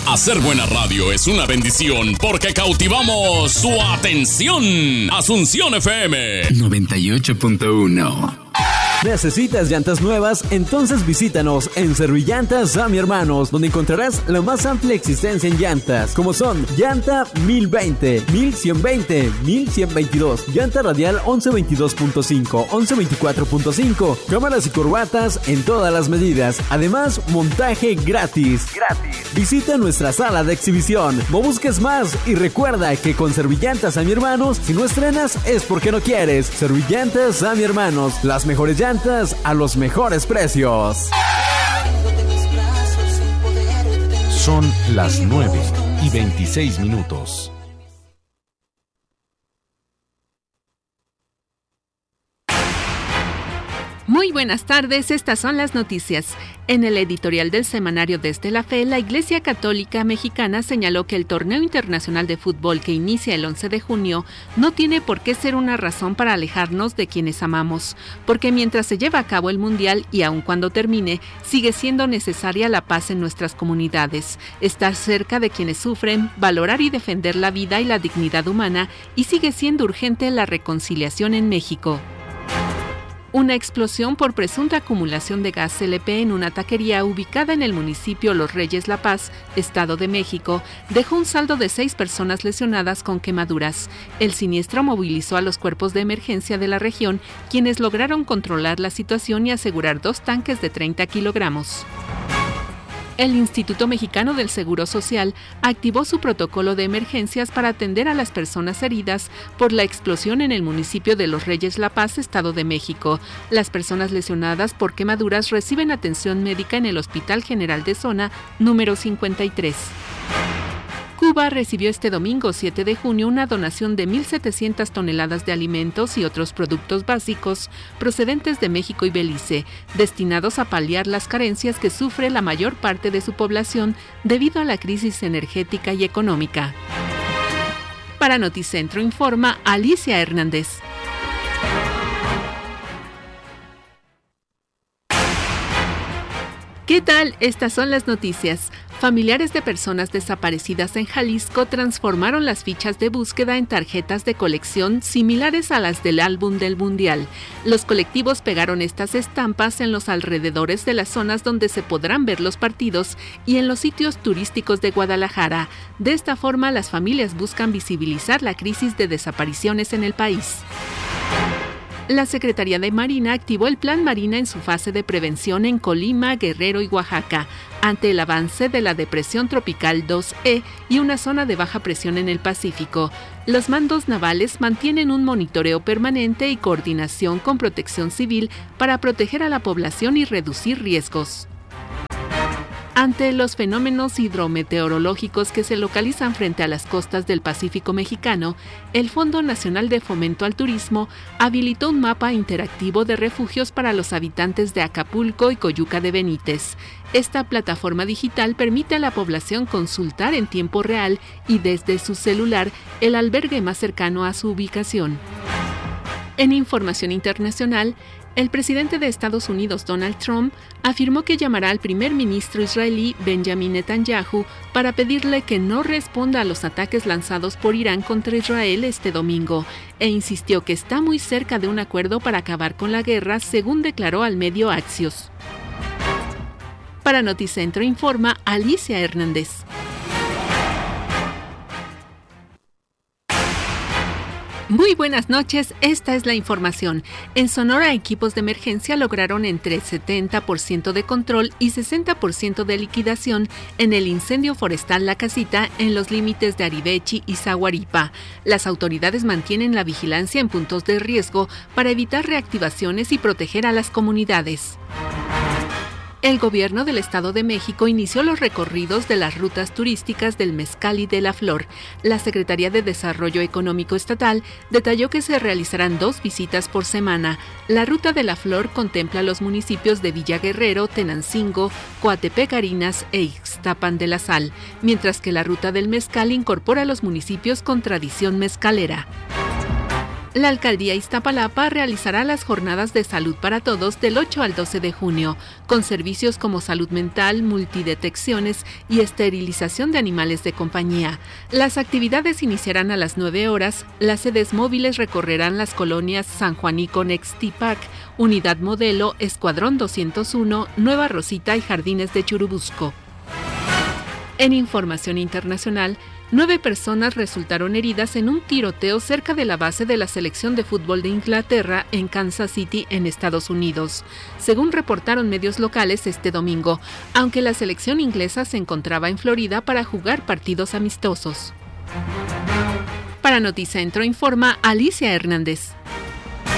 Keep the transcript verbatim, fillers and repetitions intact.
Hacer buena radio es una bendición porque cautivamos su atención. Asunción F M noventa y ocho punto uno. ¿Necesitas llantas nuevas? Entonces visítanos en Servillantas Sammy Hermanos, donde encontrarás la más amplia existencia en llantas, como son llanta mil veinte, mil ciento veinte, mil ciento veintidós, llanta radial once veintidós punto cinco, once veinticuatro punto cinco, cámaras y corbatas en todas las medidas. Además, montaje gratis. Gratis. Visita nuestra sala de exhibición. No busques más y recuerda que con Servillantas Sammy Hermanos, si no estrenas es porque no quieres. Servillantas Sammy Hermanos, las mejores llantas a los mejores precios. Son las nueve y veintiséis minutos. Muy buenas tardes, estas son las noticias. En el editorial del semanario Desde la Fe, la Iglesia Católica Mexicana señaló que el torneo internacional de fútbol que inicia el once de junio no tiene por qué ser una razón para alejarnos de quienes amamos, porque mientras se lleva a cabo el Mundial y aun cuando termine, sigue siendo necesaria la paz en nuestras comunidades, estar cerca de quienes sufren, valorar y defender la vida y la dignidad humana, y sigue siendo urgente la reconciliación en México. Una explosión por presunta acumulación de gas L P en una taquería ubicada en el municipio Los Reyes La Paz, Estado de México, dejó un saldo de seis personas lesionadas con quemaduras. El siniestro movilizó a los cuerpos de emergencia de la región, quienes lograron controlar la situación y asegurar dos tanques de treinta kilogramos. El Instituto Mexicano del Seguro Social activó su protocolo de emergencias para atender a las personas heridas por la explosión en el municipio de Los Reyes La Paz, Estado de México. Las personas lesionadas por quemaduras reciben atención médica en el Hospital General de Zona número cincuenta y tres. Cuba recibió este domingo siete de junio una donación de mil setecientas toneladas de alimentos y otros productos básicos procedentes de México y Belice, destinados a paliar las carencias que sufre la mayor parte de su población debido a la crisis energética y económica. Para Noticentro informa Alicia Hernández. ¿Qué tal? Estas son las noticias. Familiares de personas desaparecidas en Jalisco transformaron las fichas de búsqueda en tarjetas de colección similares a las del álbum del Mundial. Los colectivos pegaron estas estampas en los alrededores de las zonas donde se podrán ver los partidos y en los sitios turísticos de Guadalajara. De esta forma, las familias buscan visibilizar la crisis de desapariciones en el país. La Secretaría de Marina activó el Plan Marina en su fase de prevención en Colima, Guerrero y Oaxaca, ante el avance de la depresión tropical dos E y una zona de baja presión en el Pacífico. Los mandos navales mantienen un monitoreo permanente y coordinación con Protección Civil para proteger a la población y reducir riesgos. Ante los fenómenos hidrometeorológicos que se localizan frente a las costas del Pacífico mexicano, el Fondo Nacional de Fomento al Turismo habilitó un mapa interactivo de refugios para los habitantes de Acapulco y Coyuca de Benítez. Esta plataforma digital permite a la población consultar en tiempo real y desde su celular el albergue más cercano a su ubicación. En información internacional, el presidente de Estados Unidos, Donald Trump, afirmó que llamará al primer ministro israelí, Benjamin Netanyahu, para pedirle que no responda a los ataques lanzados por Irán contra Israel este domingo, e insistió que está muy cerca de un acuerdo para acabar con la guerra, según declaró al medio Axios. Para Noticentro informa Alicia Hernández. Muy buenas noches, esta es la información. En Sonora, equipos de emergencia lograron entre setenta por ciento de control y sesenta por ciento de liquidación en el incendio forestal La Casita en los límites de Arivechi y Zaguaripa. Las autoridades mantienen la vigilancia en puntos de riesgo para evitar reactivaciones y proteger a las comunidades. El gobierno del Estado de México inició los recorridos de las rutas turísticas del Mezcal y de la Flor. La Secretaría de Desarrollo Económico Estatal detalló que se realizarán dos visitas por semana. La Ruta de la Flor contempla los municipios de Villa Guerrero, Tenancingo, Coatepec, Harinas e Ixtapan de la Sal, mientras que la Ruta del Mezcal incorpora los municipios con tradición mezcalera. La Alcaldía Iztapalapa realizará las jornadas de salud para todos del ocho al doce de junio, con servicios como salud mental, multidetecciones y esterilización de animales de compañía. Las actividades iniciarán a las nueve horas. Las sedes móviles recorrerán las colonias San Juanico Nextipac, Unidad Modelo, Escuadrón doscientos uno, Nueva Rosita y Jardines de Churubusco. En información internacional, nueve personas resultaron heridas en un tiroteo cerca de la base de la selección de fútbol de Inglaterra en Kansas City, en Estados Unidos, según reportaron medios locales este domingo, aunque la selección inglesa se encontraba en Florida para jugar partidos amistosos. Para Noticentro informa Alicia Hernández.